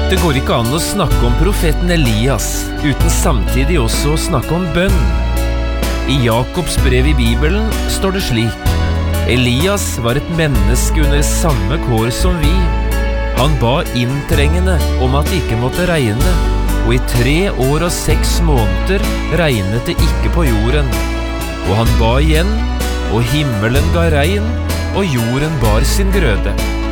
Det går ikke an å snakke om profeten Elias uten samtidig også å snakke om bønn. I Jakobs brev i Bibelen står det slik: Elias var et menneske under samme kår som vi. Han ba inntrengende om at det ikke måtte regne, og i 3 år og 6 måneder regnet det ikke på jorden. Og han ba igjen, og himmelen ga regn, og jorden bar sin grøde.